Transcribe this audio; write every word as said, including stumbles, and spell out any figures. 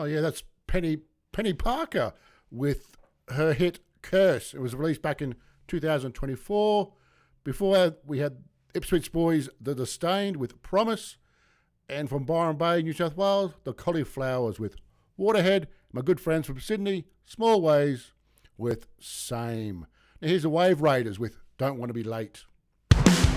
Oh, yeah, that's Penny Penny Parker with her hit Curse. It was released back in two thousand twenty-four. Before that, we had Ipswich Boys, The Disdained with Promise. And from Byron Bay, New South Wales, The Cauliflowers with Waterhead. My good friends from Sydney, Small Ways with Same. Now here's the Wave Raiders with Don't Want to Be Late.